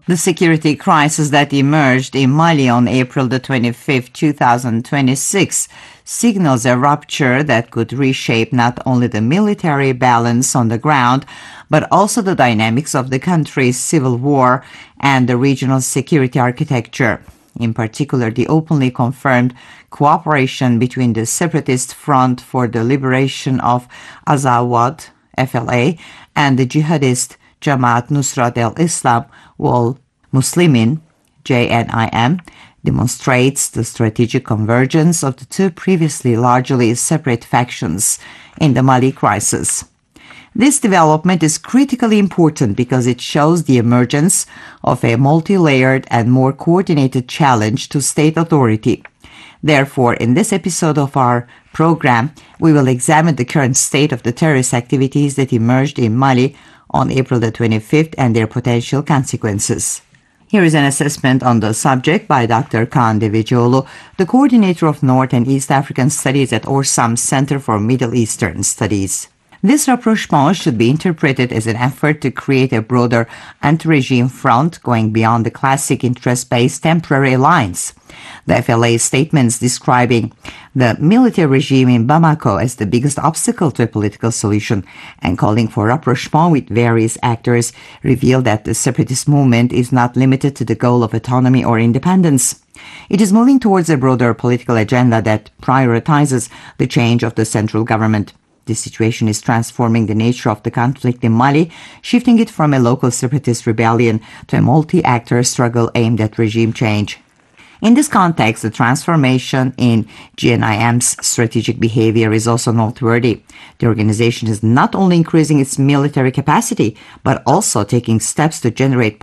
The security crisis that emerged in Mali on April the 25th, 2026 signals a rupture that could reshape not only the military balance on the ground, but also the dynamics of the country's civil war and the regional security architecture. In particular, the openly confirmed cooperation between the Separatist Front for the Liberation of Azawad, FLA, and the jihadist Jamaat Nusrat al-Islam wal Muslimin, JNIM, demonstrates the strategic convergence of the two previously largely separate factions in the Mali crisis. This development is critically important because it shows the emergence of a multi-layered and more coordinated challenge to state authority. Therefore, in this episode of our program, we will examine the current state of the terrorist activities that emerged in Mali on April the 25th and their potential consequences. Here is an assessment on the subject by Dr. Kaan Devecioğlu, the coordinator of North and East African Studies at Orsam Center for Middle Eastern Studies. This rapprochement should be interpreted as an effort to create a broader anti-regime front going beyond the classic interest-based temporary alliance. The FLA's statements describing the military regime in Bamako as the biggest obstacle to a political solution and calling for rapprochement with various actors reveal that the separatist movement is not limited to the goal of autonomy or independence. It is moving towards a broader political agenda that prioritizes the change of the central government. This situation is transforming the nature of the conflict in Mali, shifting it from a local separatist rebellion to a multi-actor struggle aimed at regime change. In this context, the transformation in JNIM's strategic behavior is also noteworthy. The organization is not only increasing its military capacity, but also taking steps to generate